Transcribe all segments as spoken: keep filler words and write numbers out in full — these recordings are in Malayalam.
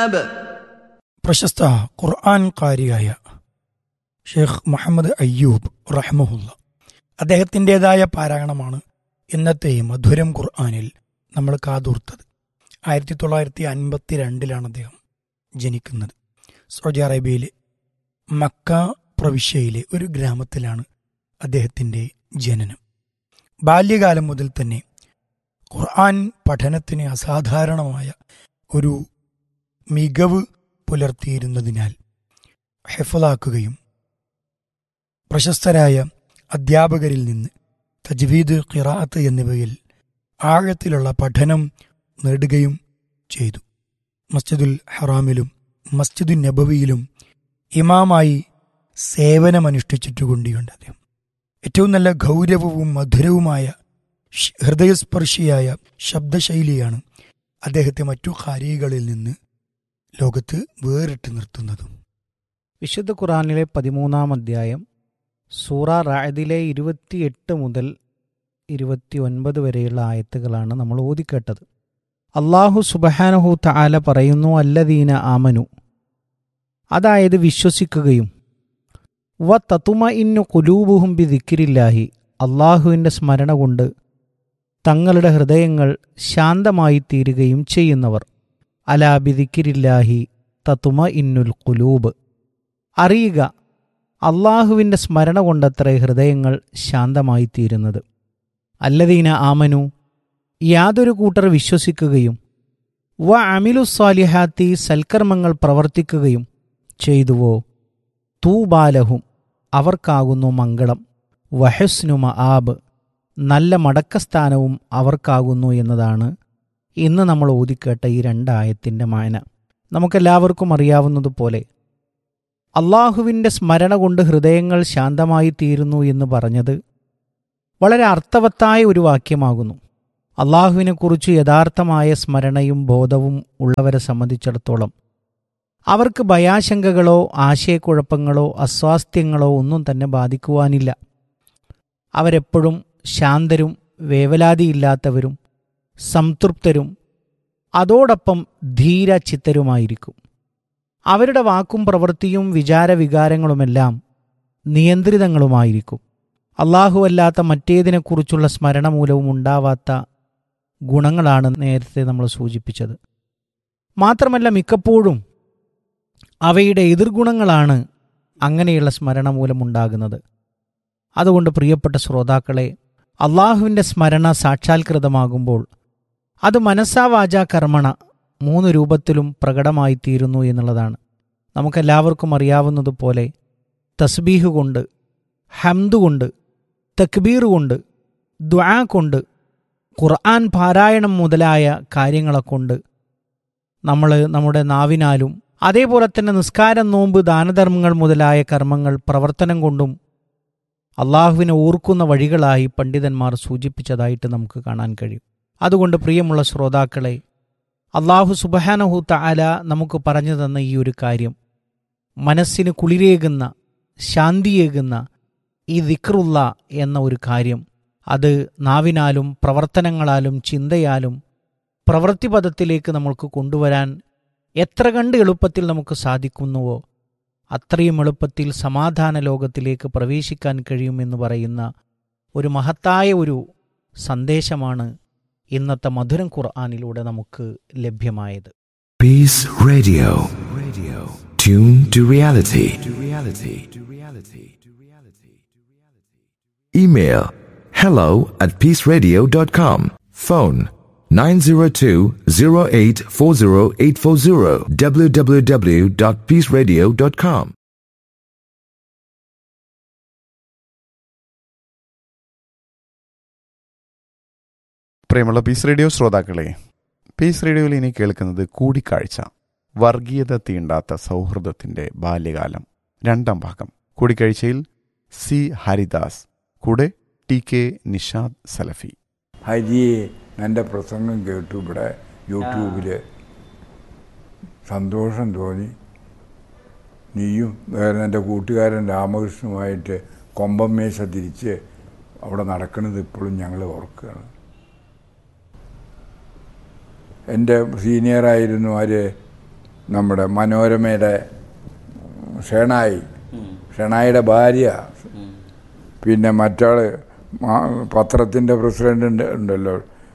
الكتاب. പ്രശസ്ത ഖുർആൻ കാരിയായ ഷെയ്ഖ് മുഹമ്മദ് അയ്യൂബ് റഹ്മഹുല്ല അദ്ദേഹത്തിൻ്റെതായ പാരായണമാണ് ഇന്നത്തെ മധുരം ഖുർആനിൽ നമ്മൾ കാതോർത്തത്. ആയിരത്തി തൊള്ളായിരത്തി അൻപത്തി രണ്ടിലാണ് അദ്ദേഹം ജനിക്കുന്നത്. സൗദി അറേബ്യയിലെ മക്ക പ്രവിശ്യയിലെ ഒരു ഗ്രാമത്തിലാണ് അദ്ദേഹത്തിൻ്റെ ജനനം. ബാല്യകാലം മുതൽ തന്നെ ഖുർആൻ പഠനത്തിന് അസാധാരണമായ ഒരു മികവ് പുലർത്തിയിരുന്നതിനാൽ ഹിഫ്ളാക്കുകയും പ്രശസ്തരായ അധ്യാപകരിൽ നിന്ന് തജ്വീദ്, ഖിറാഅത്ത് എന്നിവയിൽ ആഴത്തിലുള്ള പഠനം നേടുകയും ചെയ്തു. മസ്ജിദുൽ ഹറാമിലും മസ്ജിദുൽ നബവിയിലും ഇമാമായി സേവനമനുഷ്ഠിച്ചിട്ടുകൊണ്ടിയുണ്ട് അദ്ദേഹം. ഏറ്റവും നല്ല ഗൗരവവും മധുരവുമായ ഹൃദയസ്പർശിയായ ശബ്ദശൈലിയാണ് അദ്ദേഹത്തെ മറ്റു ഖാരികളിൽ നിന്ന് ലോകത്ത് വേറിട്ട് നിർത്തുന്നതും. വിശുദ്ധ ഖുർആനിലെ പതിമൂന്നാം അധ്യായം സൂറ റഅദിലെ ഇരുപത്തിയെട്ട് മുതൽ ഇരുപത്തി ഒൻപത് വരെയുള്ള ആയത്തുകളാണ് നമ്മൾ ഓതിക്കേട്ടത്. അള്ളാഹു സുബ്ഹാനഹു തആല പറയുന്നു, അല്ലദീന ആമനു, അതായത് വിശ്വസിക്കുകയും, വ തതുമഇന്നു ഖുലൂബുഹും ബിദിക്രില്ലാഹി, അള്ളാഹുവിൻ്റെ സ്മരണ കൊണ്ട് തങ്ങളുടെ ഹൃദയങ്ങൾ ശാന്തമായി തീരുകയും ചെയ്യുന്നവർ. അലാ ബിദിക്രില്ലാഹി തതുമഇന്നുൽ ഖുലൂബ്, അറിയുക, അള്ളാഹുവിൻ്റെ സ്മരണ കൊണ്ടത്രേ ഹൃദയങ്ങൾ ശാന്തമായി തീരുന്നത്. അല്ലദീന ആമനു, യാതൊരു കൂട്ടർ വിശ്വസിക്കുകയും, വ അമിലു സ്വാലിഹാത്തി, സൽക്കർമ്മങ്ങൾ പ്രവർത്തിക്കുകയും ചെയ്തുവോ, തൂബാലഹും, അവർക്കാകുന്നു മംഗളം, വഹസ്നു മആബ്, നല്ല മടക്കസ്ഥാനവും അവർക്കാകുന്നു എന്നതാണ് ഇന്ന് നമ്മൾ ഓതിക്കേട്ട ഈ രണ്ടായത്തിൻ്റെ മായന. നമുക്കെല്ലാവർക്കും അറിയാവുന്നതുപോലെ അള്ളാഹുവിൻ്റെ സ്മരണ കൊണ്ട് ഹൃദയങ്ങൾ ശാന്തമായി തീരുന്നു എന്ന് പറഞ്ഞത് വളരെ അർത്ഥവത്തായ ഒരു വാക്യമാകുന്നു. അള്ളാഹുവിനെക്കുറിച്ച് യഥാർത്ഥമായ സ്മരണയും ബോധവും ഉള്ളവരെ സംബന്ധിച്ചിടത്തോളം അവർക്ക് ഭയാശങ്കകളോ ആശയക്കുഴപ്പങ്ങളോ അസ്വാസ്ഥ്യങ്ങളോ ഒന്നും തന്നെ ബാധിക്കുവാനില്ല. അവരെപ്പോഴും ശാന്തരും വേവലാതിയില്ലാത്തവരും സംതൃപ്തരും അതോടൊപ്പം ധീരചിത്തരുമായിരിക്കും. അവരുടെ വാക്കും പ്രവൃത്തിയും വിചാരവികാരങ്ങളുമെല്ലാം നിയന്ത്രിതങ്ങളുമായിരിക്കും. അല്ലാഹുവല്ലാത്ത മറ്റേതിനെക്കുറിച്ചുള്ള സ്മരണ മൂലവും ഉണ്ടാവാത്ത ഗുണങ്ങളാണ് നേരത്തെ നമ്മൾ സൂചിപ്പിച്ചത്. മാത്രമല്ല, മിക്കപ്പോഴും അവയുടെ എതിർഗുണങ്ങളാണ് അങ്ങനെയുള്ള സ്മരണ മൂലമുണ്ടാകുന്നത്. അതുകൊണ്ട് പ്രിയപ്പെട്ട ശ്രോതാക്കളെ, അള്ളാഹുവിൻ്റെ സ്മരണ സാക്ഷാത്കൃതമാകുമ്പോൾ അത് മനസ്സാ വാചാ കർമ്മണ മൂന്ന് രൂപത്തിലും പ്രകടമായിത്തീരുന്നു എന്നുള്ളതാണ്. നമുക്കെല്ലാവർക്കും അറിയാവുന്നതുപോലെ തസ്ബീഹ് കൊണ്ട്, ഹംദ് കൊണ്ട്, തക്ബീർ കൊണ്ട്, ദുആ കൊണ്ട്, ഖുർആൻ പാരായണം മുതലായ കാര്യങ്ങളെ കൊണ്ട് നമ്മൾ നമ്മുടെ നാവിനാലും അതേപോലെ തന്നെ നിസ്കാരം, നോമ്പ്, ദാനധർമ്മങ്ങൾ മുതലായ കർമ്മങ്ങൾ പ്രവർത്തനം കൊണ്ടും അള്ളാഹുവിനെ ഓർക്കുന്ന വഴികളായി പണ്ഡിതന്മാർ സൂചിപ്പിച്ചതായിട്ട് നമുക്ക് കാണാൻ കഴിയും. അതുകൊണ്ട് പ്രിയമുള്ള ശ്രോതാക്കളെ, അള്ളാഹു സുബ്ഹാനഹു തആല നമുക്ക് പറഞ്ഞു തന്ന ഈ ഒരു കാര്യം, മനസ്സിന് കുളിരേകുന്ന ശാന്തിയേകുന്ന ഈ ദിക്റുള്ള എന്ന ഒരു കാര്യം, അത് നാവിനാലും പ്രവർത്തനങ്ങളാലും ചിന്തയാലും പ്രവൃത്തിപഥത്തിലേക്ക് നമ്മൾക്ക് കൊണ്ടുവരാൻ എത്ര കണ്ട് എളുപ്പത്തിൽ നമുക്ക് സാധിക്കുന്നുവോ അത്രയും എളുപ്പത്തിൽ സമാധാന ലോകത്തിലേക്ക് പ്രവേശിക്കാൻ കഴിയുമെന്ന് പറയുന്ന ഒരു മഹത്തായ ഒരു സന്ദേശമാണ് ഇന്നത്തെ മധുരം ഖുർആനിലൂടെ നമുക്ക് ലഭ്യമായത്. Peace Radio. Radio. Tune to reality. To reality. To reality. To reality. Email hello at peaceradio dot com. Phone nine zero two zero eight four zero eight four zero. w w w dot peaceradio dot com. പ്രിയമുള്ള പീസ് റേഡിയോ ശ്രോതാക്കളെ, പീസ് റേഡിയോയിൽ ഇനി കേൾക്കുന്നത് കൂടിക്കാഴ്ച, വർഗീയത തീണ്ടാത്ത സൗഹൃദത്തിൻ്റെ ബാല്യകാലം, രണ്ടാം ഭാഗം. കൂടിക്കാഴ്ചയിൽ സി ഹരിദാസ്, കൂടെ ടി കെ നിഷാദ് സലഫി. ഹരിയെ എൻ്റെ പ്രസംഗം കേട്ടു ഇവിടെ യൂട്യൂബിൽ, സന്തോഷം തോന്നി. നീയും വേറെ എൻ്റെ കൂട്ടുകാരൻ രാമകൃഷ്ണനുമായിട്ട് കൊമ്പമേശ തിരിച്ച് അവിടെ നടക്കുന്നത് ഇപ്പോഴും ഞങ്ങൾ ഓർക്കുകയാണ്. എൻ്റെ സീനിയറായിരുന്നു ആര്, നമ്മുടെ മനോരമയുടെ ഷേണായി, ഷേണായിയുടെ ഭാര്യ, പിന്നെ മറ്റാൾ പത്രത്തിൻ്റെ പ്രസിഡന്റ് ഉണ്ട് ഉണ്ടല്ലോ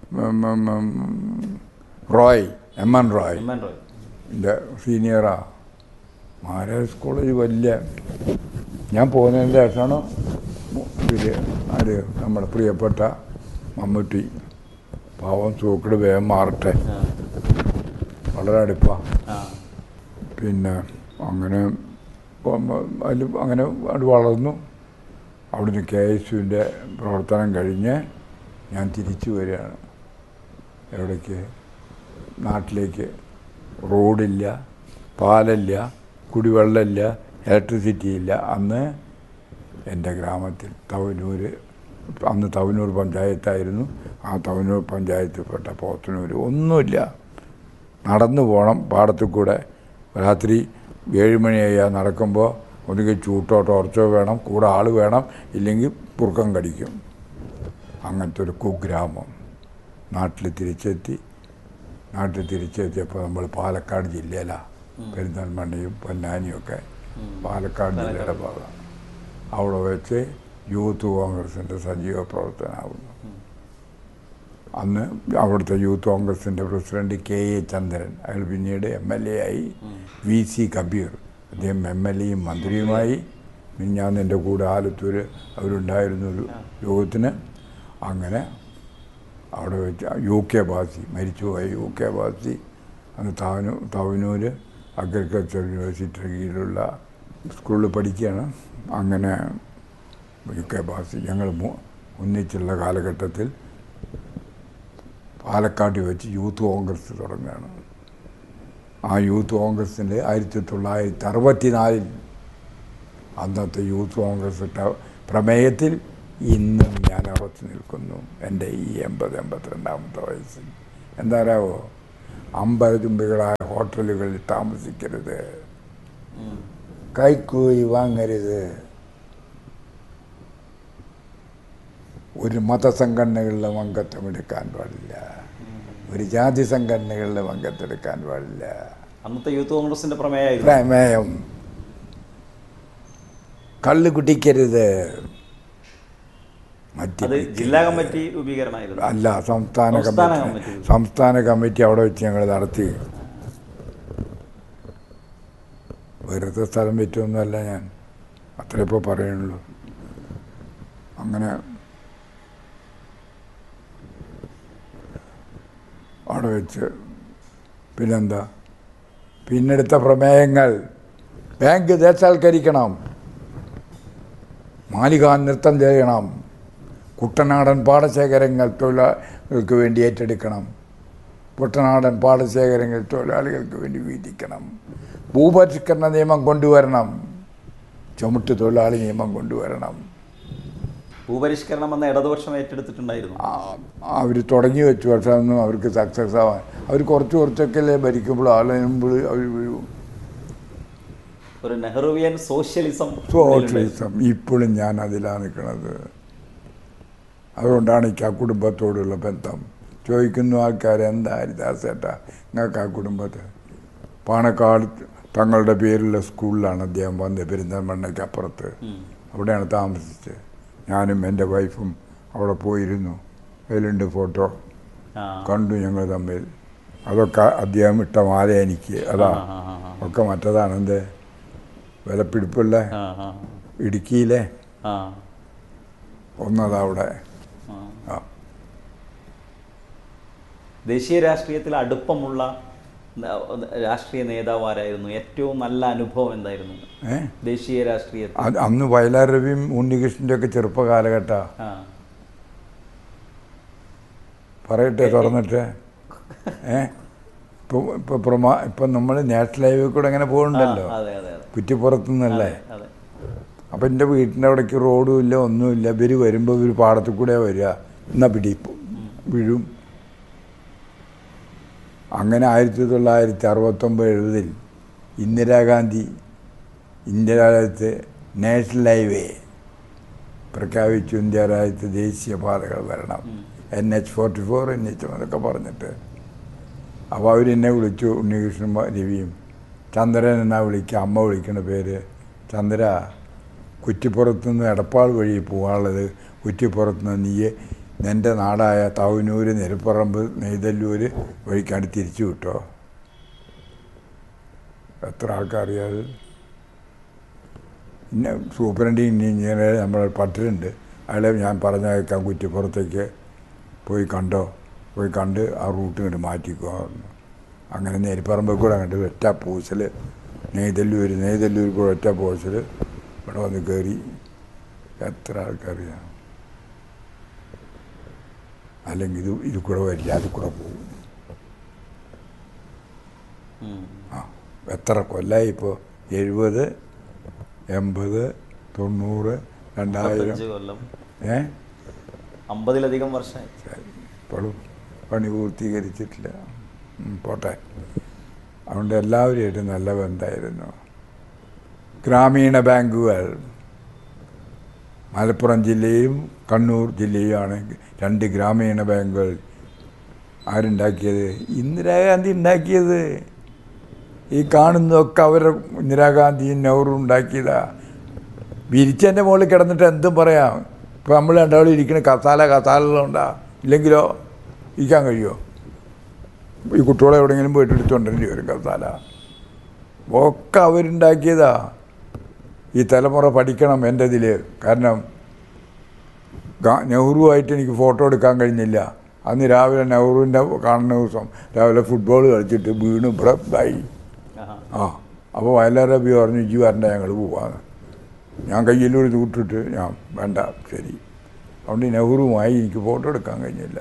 റോയ്, എം എൻ റോയ്, എൻ്റെ സീനിയറാ. മഹാരാജാസ് കോളേജ് വലിയ, ഞാൻ പോകുന്നതിൻ്റെ ശേഷമാണ് ഇത് അത് നമ്മുടെ പ്രിയപ്പെട്ട മമ്മൂട്ടി, പാവം സൂക്കട് വേഗം മാറട്ടെ, വളരെ അടുപ്പാണ്. പിന്നെ അങ്ങനെ അതിൽ അങ്ങനെ അത് വളർന്നു. അവിടുന്ന് കെ എസ് യുവിൻ്റെ പ്രവർത്തനം കഴിഞ്ഞ് ഞാൻ തിരിച്ചു വരികയാണ്. എവിടേക്ക്? നാട്ടിലേക്ക്. റോഡില്ല, പാലില്ല, കുടിവെള്ളമില്ല, ഇലക്ട്രിസിറ്റി ഇല്ല. അന്ന് എൻ്റെ ഗ്രാമത്തിൽ തവനൂർ, അന്ന് തവനൂർ പഞ്ചായത്തായിരുന്നു. ആ തവനൂർ പഞ്ചായത്തിൽപ്പെട്ട പോത്തനൂർ ഒന്നുമില്ല. നടന്നു പോകണം പാടത്തിൽ കൂടെ. രാത്രി ഏഴ് മണിയായാൽ നടക്കുമ്പോൾ ഒന്നുകിൽ ചൂട്ടോ ടോർച്ചോ വേണം, കൂടെ ആൾ വേണം, ഇല്ലെങ്കിൽ പുറുക്കം കടിക്കും. അങ്ങനത്തെ ഒരു കുഗ്രാമം. നാട്ടിൽ തിരിച്ചെത്തി. നാട്ടിൽ തിരിച്ചെത്തിയപ്പോൾ നമ്മൾ പാലക്കാട് ജില്ലയിലാണ്. പെരിന്തൽമണ്ണയും പൊന്നാനിയൊക്കെ പാലക്കാട് ജില്ലയുടെ ഭാഗം. അവിടെ വെച്ച് യൂത്ത് കോൺഗ്രസിൻ്റെ സജീവ പ്രവർത്തനമാകുന്നു. അന്ന് അവിടുത്തെ യൂത്ത് കോൺഗ്രസിൻ്റെ പ്രസിഡന്റ് കെ എ ചന്ദ്രൻ, അയാൾ പിന്നീട് എം എൽ എ ആയി. വി സി കബീർ, അദ്ദേഹം എം എൽ എയും മന്ത്രിയുമായി. ഞാൻ എൻ്റെ കൂടെ ആലത്തൂർ അവരുണ്ടായിരുന്നു ഒരു യോഗത്തിന്. അങ്ങനെ അവിടെ വെച്ച് യു കെ ബാസി, മരിച്ചുപോയ യു കെ ബാസി അന്ന് തവനൂ തവനൂർ അഗ്രികൾച്ചർ യൂണിവേഴ്സിറ്റിയുടെ കീഴിലുള്ള സ്കൂളിൽ പഠിക്കുകയാണ്. അങ്ങനെ യു കെ ബാസി ഞങ്ങൾ ഒന്നിച്ചുള്ള കാലഘട്ടത്തിൽ പാലക്കാട് വെച്ച് യൂത്ത് കോൺഗ്രസ് തുടങ്ങുകയാണ്. ആ യൂത്ത് കോൺഗ്രസിൻ്റെ ആയിരത്തി തൊള്ളായിരത്തി അറുപത്തിനാലിൽ അന്നത്തെ യൂത്ത് കോൺഗ്രസ് പ്രമേയത്തിൽ ഇന്നും ഞാൻ ഉറച്ചു നിൽക്കുന്നു. എൻ്റെ ഈ എൺപത് എൺപത്തിരണ്ടാമത്തെ വയസ്സിൽ എന്താ അറിയാവോ? അമ്പരചുംബികളായ ഹോട്ടലുകളിൽ താമസിക്കരുത്, കൈക്കൂലി വാങ്ങരുത്, ഒരു മതസംഘടനകളിലെ അംഗത്വം എടുക്കാൻ പാടില്ല, ഒരു ജാതി സംഘടനകളിലെ അംഗത്വെടുക്കാൻ പാടില്ല. അന്നത്തെ യൂത്ത് കോൺഗ്രസിന്റെ പ്രമേയം പ്രമേയം കള്ള് കുടിക്കരുത്. ജില്ലാ കമ്മിറ്റി രൂപീകരണമായിരുന്നു. അല്ല, സംസ്ഥാന കമ്മിറ്റി. സംസ്ഥാന കമ്മിറ്റി അവിടെ വെച്ച് ഞങ്ങൾ നടത്തി. വെറുതെ സ്ഥലം വിറ്റൊന്നുമല്ല ഞാൻ, അത്ര ഇപ്പോൾ പറയുള്ളൂ. അങ്ങനെ അവിടെ വെച്ച് പിന്നെന്താ പിന്നെടുത്ത പ്രമേയങ്ങൾ, ബാങ്ക് ദേശസാൽക്കരിക്കണം, മാലിക നൃത്തം ചെയ്യണം, കുട്ടനാടൻ പാടശേഖരങ്ങൾ തൊഴിലാളികൾക്ക് വേണ്ടി ഏറ്റെടുക്കണം, കുട്ടനാടൻ പാടശേഖരങ്ങൾ തൊഴിലാളികൾക്ക് വേണ്ടി വീതിക്കണം, ഭൂപരിഷ്കരണ നിയമം കൊണ്ടുവരണം, ചുമട്ട് തൊഴിലാളി നിയമം കൊണ്ടുവരണം. ഭൂപരിഷ്കരണം എന്ന ഇടതുപക്ഷം ഏറ്റെടുത്തിട്ടുണ്ടായിരുന്നു. അവർ തുടങ്ങി വെച്ചു, പക്ഷെ അതൊന്നും അവർക്ക് സക്സസ് ആവാൻ, അവർ കുറച്ച് കുറച്ചൊക്കെ അല്ലേ ഭരിക്കുമ്പോൾ ആളുമ്പോൾ അവർ വീഴും. ഒരു നെഹ്റുവിയൻ സോഷ്യലിസം സോഷ്യലിസം ഇപ്പോഴും ഞാൻ അതിലാണ് നിൽക്കുന്നത്. അതുകൊണ്ടാണ് എനിക്ക് ആ കുടുംബത്തോടുള്ള ബന്ധം. ചോദിക്കുന്നു ആൾക്കാർ, എന്താ ഹരിദാസേട്ടാ നിങ്ങൾക്ക് ആ കുടുംബത്തെ? പാണക്കാട് തങ്ങളുടെ പേരുള്ള സ്കൂളിലാണ് അദ്ദേഹം വന്നത്, പെരിന്തൽമണ്ണയ്ക്ക് അപ്പുറത്ത്. അവിടെയാണ് താമസിച്ചത്. ഞാനും എൻ്റെ വൈഫും അവിടെ പോയിരുന്നു. അതിലുണ്ട് ഫോട്ടോ, കണ്ടു ഞങ്ങൾ തമ്മിൽ. അതൊക്കെ അദ്ദേഹം ഇട്ട മാല എനിക്ക്, അതാ ഒക്കെ മറ്റതാണ്. എൻ്റെ വിലപ്പിടിപ്പുള്ള ഇടുക്കിയിലെ ഒന്നതാ അവിടെ. ദേശീയ രാഷ്ട്രീയത്തിൽ അടുപ്പമുള്ള രാഷ്ട്രീയ നേതാവാരായിരുന്നു? ഏറ്റവും നല്ല അനുഭവം എന്തായിരുന്നു ദേശീയ രാഷ്ട്രീയത്തിൽ? അന്ന് വയലാർ രവിയും ഉണ്ണികൃഷ്ണൻ്റെ ഒക്കെ ചെറുപ്പ കാലഘട്ട. പറയട്ടെ തുറന്നിട്ട്. ഏ ഇപ്പൊ ഇപ്പൊ പ്രമാ ഇപ്പം നമ്മൾ നാഷണൽ ഹൈവേ കൂടെ അങ്ങനെ പോകുന്നുണ്ടല്ലോ, കുറ്റിപ്പുറത്തു നിന്നല്ലേ. അപ്പം എൻ്റെ വീട്ടിൻ്റെ അവിടേക്ക് റോഡും ഇല്ല, ഒന്നുമില്ല. ഇവർ വരുമ്പോൾ ഇവർ പാടത്തു കൂടെ വരിക, എന്നാൽ പിടി വീഴും. അങ്ങനെ ആയിരത്തി തൊള്ളായിരത്തി അറുപത്തൊമ്പത് എഴുപതിൽ ഇന്ദിരാഗാന്ധി ഇന്ത്യ രാജ്യത്ത് നാഷണൽ ഹൈവേ പ്രഖ്യാപിച്ചു. ഇന്ത്യ രാജ്യത്ത് ദേശീയ പാതകൾ വരണം, N H forty four N H എന്നൊക്കെ പറഞ്ഞിട്ട്. അപ്പോൾ അവരെന്നെ വിളിച്ചു, ഉണ്ണികൃഷ്ണൻ രവിയും ചന്ദ്രൻ എന്നാ വിളിക്കുക, അമ്മ വിളിക്കുന്ന പേര് ചന്ദ്ര. കുറ്റിപ്പുറത്തുനിന്ന് എടപ്പാൾ വഴി പോകാനുള്ളത് കുറ്റിപ്പുറത്തുനിന്ന് നീ നിൻ്റെ നാടായ തവനൂർ, നെരുപ്പറമ്പ്, നെയ്തല്ലൂർ വഴിക്കാണ് തിരിച്ചു വിട്ടോ. എത്ര ആൾക്കറിയാതെ. പിന്നെ സൂപ്രണ്ടിങ് ഇങ്ങനെ നമ്മളെ പട്ടിലുണ്ട്, അയാളെ ഞാൻ പറഞ്ഞേക്കാം കുറ്റിപ്പുറത്തേക്ക് പോയി കണ്ടോ, പോയി കണ്ട് ആ റൂട്ട് ഇങ്ങോട്ട് മാറ്റിക്കോ. അങ്ങനെ നെരിപ്പറമ്പ് കൂടെ അങ്ങോട്ട് ഒറ്റ പൂസൽ, നെയ്തല്ലൂർ നെയ്തല്ലൂർ കൂടെ ഒറ്റ പൂസൽ ഇവിടെ വന്ന് കയറി. എത്ര ആൾക്കറിയാം. അല്ലെങ്കിൽ ഇത് ഇത് കൂടെ വരില്ല, അത് കൂടെ പോകും. ആ എത്ര കൊല്ലമായി ഇപ്പോൾ? എഴുപത്, എൺപത്, തൊണ്ണൂറ്, രണ്ടായിരം. ഏ അമ്പതിലധികം വർഷമായി. ഇപ്പോഴും പണി പൂർത്തീകരിച്ചിട്ടില്ല. പോട്ടെ. അതുകൊണ്ട് എല്ലാവരുമായിട്ട് നല്ല ബന്ധമായിരുന്നു. ഗ്രാമീണ ബാങ്കുകൾ മലപ്പുറം ജില്ലയും കണ്ണൂർ ജില്ലയുമാണ് രണ്ട് ഗ്രാമീണ ബാങ്കുകൾ. ആരുണ്ടാക്കിയത്? ഇന്ദിരാഗാന്ധി ഉണ്ടാക്കിയത്. ഈ കാണുന്നതൊക്കെ അവരുടെ ഇന്ദിരാഗാന്ധിയും നെഹ്റു ഉണ്ടാക്കിയതാ. വിരിച്ചതിൻ്റെ മുകളിൽ കിടന്നിട്ട് എന്തും പറയാം. ഇപ്പോൾ നമ്മൾ രണ്ടാളും ഇരിക്കുന്ന കസാല കസാലകളുണ്ടാ, ഇല്ലെങ്കിലോ ഇരിക്കാൻ കഴിയുമോ? ഈ കുട്ടികളെ എവിടെയെങ്കിലും പോയിട്ട് എടുത്തുകൊണ്ടിരേണ്ടി വരും കസാല. ഒക്കെ അവരുണ്ടാക്കിയതാ. ഈ തലമുറ പഠിക്കണം എൻ്റെ ഇതിൽ. കാരണം നെഹ്റുവായിട്ട് എനിക്ക് ഫോട്ടോ എടുക്കാൻ കഴിഞ്ഞില്ല. അന്ന് രാവിലെ നെഹ്റുവിൻ്റെ കാണുന്ന ദിവസം രാവിലെ ഫുട്ബോൾ കളിച്ചിട്ട് വീണ് ബ്രബായി. ആ അപ്പോൾ വയലാരബി പറഞ്ഞു ഇജ്ജ് വരണ്ട, ഞങ്ങൾ പോവാന്ന്. ഞാൻ കയ്യിലൂടെ തൂട്ടിട്ട് ഞാൻ വേണ്ട ശരി. അതുകൊണ്ട് നെഹ്റുവുമായി എനിക്ക് ഫോട്ടോ എടുക്കാൻ കഴിഞ്ഞില്ല.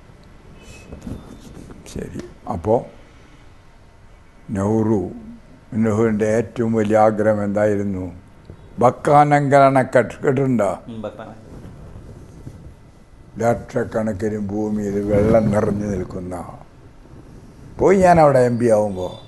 ശരി. അപ്പോൾ നെഹ്റു നെഹ്റുവിൻ്റെ ഏറ്റവും വലിയ ആഗ്രഹം എന്തായിരുന്നു? ബക്കാനങ്കൽ അണക്കെട്ട് കേട്ടിട്ടുണ്ടോ? ലക്ഷക്കണക്കിന് ഭൂമിയിൽ വെള്ളം നിറഞ്ഞു നിൽക്കുന്ന. പോയി ഞാൻ അവിടെ എം പി ആവുമ്പോൾ